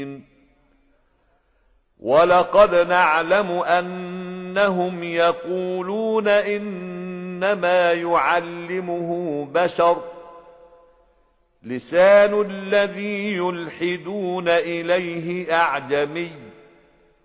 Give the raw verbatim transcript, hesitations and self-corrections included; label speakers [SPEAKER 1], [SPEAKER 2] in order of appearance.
[SPEAKER 1] ولقد نعلم أنهم يقولون إنما يعلمه بشر لسان الذي يلحدون إليه أعجمي